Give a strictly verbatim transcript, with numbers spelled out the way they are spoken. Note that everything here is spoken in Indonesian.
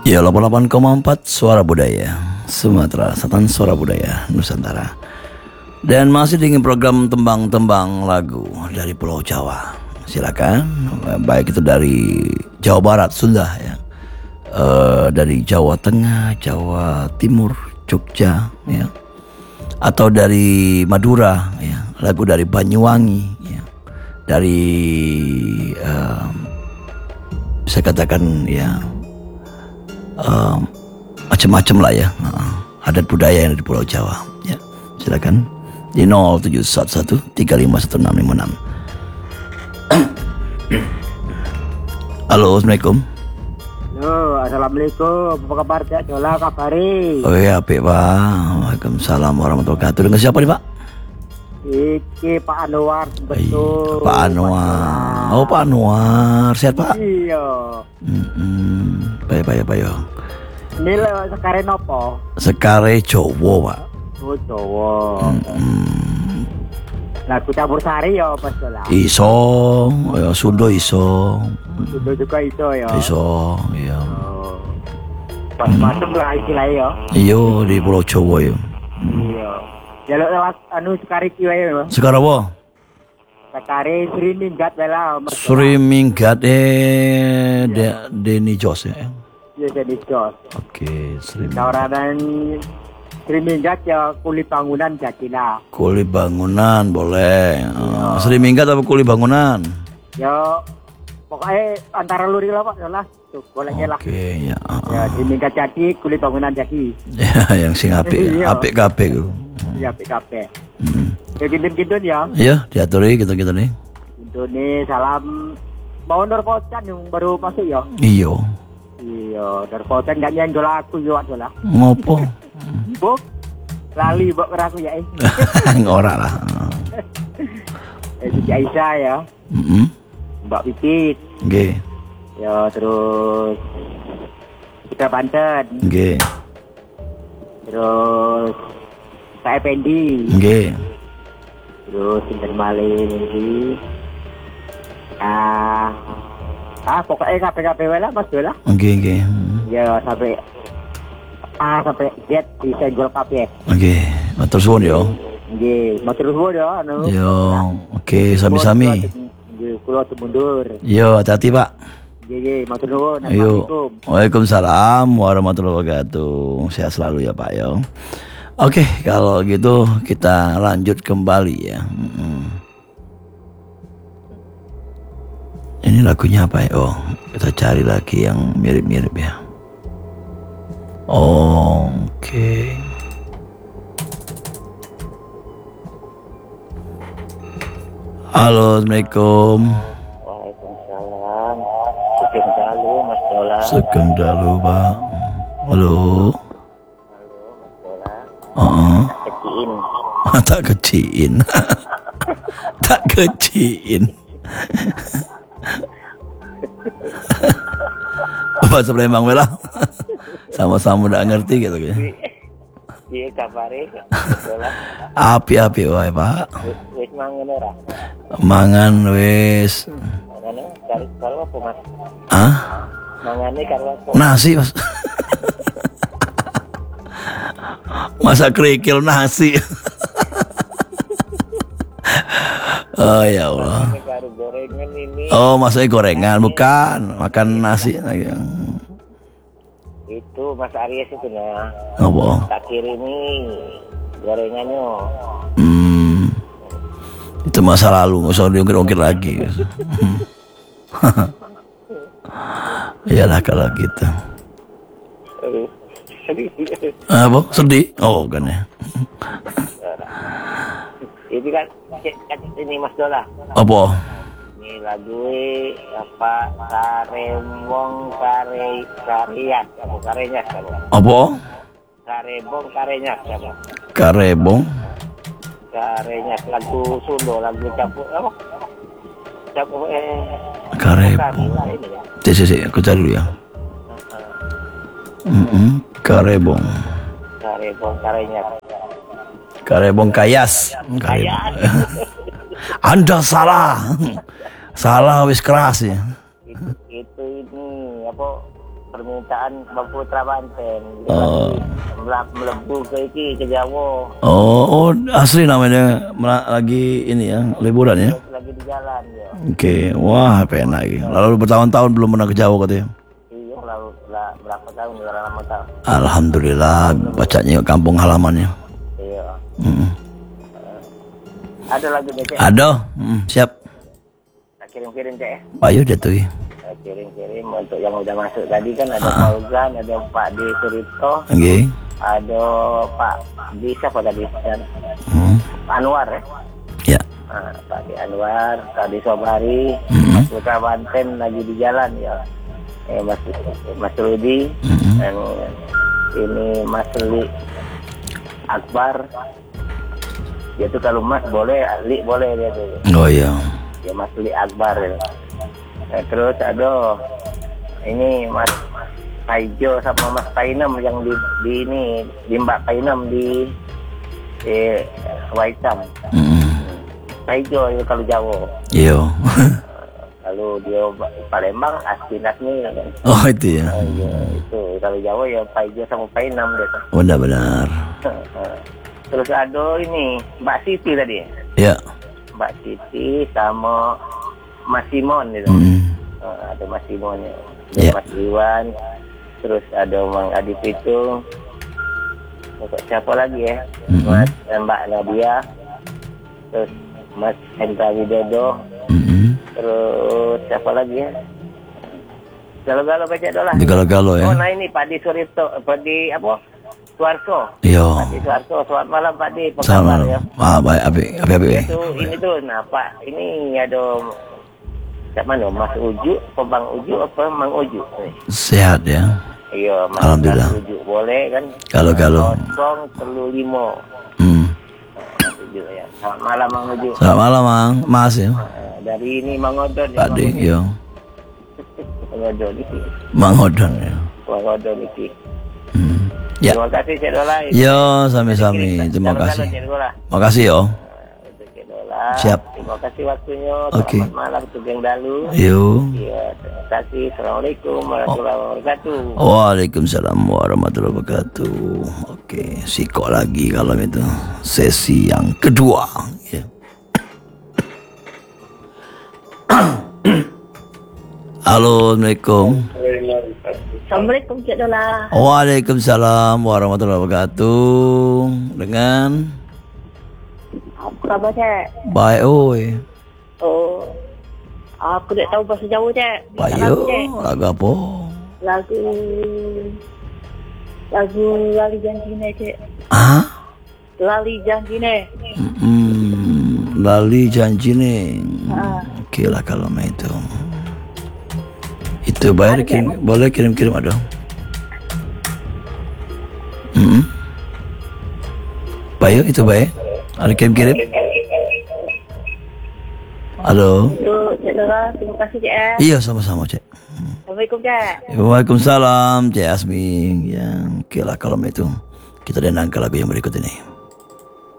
Ya, delapan puluh delapan koma empat Suara Budaya Sumatera Selatan, Suara Budaya Nusantara. Dan masih dengan program tembang-tembang lagu dari Pulau Jawa. Silakan, baik itu dari Jawa Barat, Sunda ya, uh, dari Jawa Tengah, Jawa Timur, Jogja ya, atau dari Madura ya, lagu dari Banyuwangi ya, dari uh, saya katakan ya, uh, macam-macam lah ya, uh, adat budaya yang ada di Pulau Jawa ya. Silakan di nol tujuh satu satu tiga lima satu enam lima enam. Halo, Assalamualaikum. Halo, Assalamualaikum. Apa kabar Cak Jola, kabari? Oh iya, apik Pak. Waalaikumsalam warahmatullahi wabarakatuh. Dengan siapa nih Pak? Iki Pak Anwar, betul. Pak Anwar. Oh Pak Anwar, sehat Pak? Iya. Hmm, baik baik baik. Ini lo sekarang apa? Sekare Jawa Pak. Oh Jawa. Hmm. Lagu campur sari ya Mas Jola. Iso, ya Sunda iso. Sunda juga iso ya. Iso, iya. Oh. Pas-pasem lah istilahnya ya. Iya di Pulau Jawa ya. Iya. Jaluk lewat anu sekari ki wae ya. Sekarang apa? Sekari Sri Minggat wae lah Mas. Sri Minggat eh de, Deni Jos ya. Iya jadi jos. Oke, Sri Minggat. Tawaran Sri Minggat ya kuli bangunan jadilah. Kuli bangunan boleh. Uh, Sri Minggat apa kuli bangunan? Ya pokoknya antara luri lah Pak, lah. Tuh, bolehnya lah. Oke, ya. Uh, Ya, Sri Minggat jadi, kuli bangunan jadi. ya, yang sing apik, Iya. apik kabeh ku. Iya, P K P. Hmm. Ya gintun-gintun ya. Iya, diaturi gitu-gitu nih. Gintun nih, salam. Mau Nurpocan yang baru masuk ya. Iya. Iya, Nurpocan gak nyenggol aku ya, Pak lah. Ngopo? Bu, lali bok aku ya. Eh, Ora lah. Eh, Siti Aisyah ya. Heeh. Mbak Pipit. Nggih. Ya, terus kita Banten. Nggih. Terus Pak Effendi. Nggih. Terus sinten malih iki. Ah, ah pokoknya K P K P lah Mas Dola. Nggih, nggih. Ya sampai ah sampai Z di senggol kabeh. Nggih, matur suwun yo. Nggih, matur nuwun ya anu. Yo, oke, sami-sami. Nggih, kula mundur. Yo, hati-hati Pak. Nggih, nggih, matur nuwun. Ayo. Assalamualaikum. Waalaikumsalam warahmatullahi wabarakatuh. Sehat selalu ya Pak yo. Oke, kalau gitu kita lanjut kembali ya. Mm-mm. Ini lagunya apa ya? Oh, kita cari lagi yang mirip-mirip ya. Oh, oke. Halo, Assalamualaikum. Waalaikumsalam. Sugeng dalu Mas Dola. Sugeng dalu Pak. Halo. Halo Mas Dola. Oh, Keciin. tak keciin. Tak keciin. Bahasa Palembang lah. Sama-sama udah ngerti gitu ya. Iya kabare Dola. Api-api wae Pak. Wis mangan ora? Mangan wis. Mangane karo karo apa Mas? Ah? Mangane karo apa? Nasi Mas. Masa kerikil nasi. Oh ya Allah. Karo gorengan ini. Oh, masanya gorengan bukan, makan nasi lagi. Itu Mas Aries itu nah. Apa? Tak kirimi gorengannya. Hmm. Itu masa lalu, nggak usah diungkit-ungkit lagi. Iyalah kalau gitu. Apa? Sedih? Oh kan ya. Itu kan ini Mas Dola. Apa? Ini lagu apa Karembong Kare Karyas apa Karenyas apa? Apa? Karembong Karenyas apa? Karebong. Karenyas lagu Sunda lagu campur apa? Campur eh Karebong. bukan, ini ya. Cek cek cek, aku cari dulu ya. Mm-mm. Karebong. Karembong Karenyas. Karebong Kayas. Kayas. Anda salah. Salah wis keras ya. Itu, itu ini apa permintaan Bang Putra Banten. Oh. Melab- Melebu ke iki ke Jawa. Oh, oh asli namanya mela- lagi ini ya, liburan ya. Terus lagi di jalan ya. Oke, wah penak ya. Lalu bertahun-tahun belum pernah ke Jawa katanya. Iya, lalu lah, berapa tahun udah lama tahun. Alhamdulillah, bacanya kampung halamannya. Iya. Mm. Ada lagi deh, Cek. Ada, mm, siap. Tak kirim-kirim, Cek. Ayo jatuh. Tak kirim-kirim untuk yang udah masuk tadi kan ada Fauzan, ada Pak D Surito, Oke. ada Pak D siapa tadi? Dan Hmm. Anwar ya. Ya. Nah, Pak D Anwar, Pak D Sobari, Mm. Mas Putra Banten lagi di jalan ya. Eh, Mas Mas Rudi, Mm. dan ini Mas Li Akbar. Dia tuh kalau Mas boleh, Li boleh dia tuh. Oh iya. Ya Mas Li Akbar ya. Nah, terus ada ini Mas Paijo sama Mas Painem yang di, di ini di Mbak Painem di eh, Waitam. Mm. Paijo ya kalau Jawa. Iya. Lalu dia Palembang Astinasnya kan. Oh itu ya. Oh, iya, itu kalau Jawa ya Paijo sama Painem dia tuh. Benar-benar. Terus ada ini Mbak Siti tadi. Ya. Mbak Siti sama Mas Simon gitu. Mm. Uh, ada Mas Simon ya. Ya. Mas Iwan. Terus ada Mang Adi Pitung. Terus siapa lagi ya? Mm-mm. Mas dan Mbak Nadia. Terus Mas Hendra Widodo. Mm. Terus siapa lagi ya? Galau-galau baca dolah. Digalo-galo ya. Oh nah ini Pak Di Surito, Pak Di apa? Suarso. Iya. Pak Di Suarso, selamat malam Pak Di. Apa Selamat kabar malam. ya? Ah, baik, abi, abi, abi. Itu ini tuh, nah Pak, ini ada siapa mana? Mas Uju, apa Bang Uju, apa Mang Uju? Sehat ya. Iya, Mas Alhamdulillah. Mas Uju boleh kan? Kalau-kalau. Kosong perlu limo. Hmm. Mas Uju ya. Selamat malam Mang Uju. Selamat malam, Mang. Mas ya. Nah, dari ini Mang Odon. ya, Pak Mang De, Uju. yo. Mang Odon iki. Mang Odon ya. Mang Odon iki. Hmm. Ya. Terima kasih Cik Dola. Yo, sami-sami. Terima kasih. Cik Dola. Makasih yo. Untuk Cik Dola. Siap. Terima kasih waktunya. Oke. Selamat malam Sugeng Dalu. Yo. Iya, terima kasih. Assalamualaikum warahmatullahi wabarakatuh. Waalaikumsalam warahmatullahi wabarakatuh. Oke, sikok lagi kalau itu sesi yang kedua. Ya. Halo, Assalamualaikum. Assalamualaikum Cik Dola. Waalaikumsalam warahmatullahi wabarakatuh. Dengan Apa khabar Cik? baik, oi. Oh, aku tak tahu bahasa Jawa Cik. Baik, Tak lagu, Cik. lagu apa? Lagu lagu Lali Janji ni Cik. Ah? Lali Janji ni. Hmm, lali janji nih. Ha. Oke lah kalau main itu. Itu bayar kirim, boleh kirim-kirim ada. Hmm. Baik, itu baik. Ada kirim-kirim. Halo. Tu Cik Dola, terima kasih Cik eh. Iya, sama-sama, Cik. Assalamualaikum Cik. Waalaikumsalam, Cik Asmi. Ya, oke lah kalau itu. Kita dengarkan lagu yang berikut ini.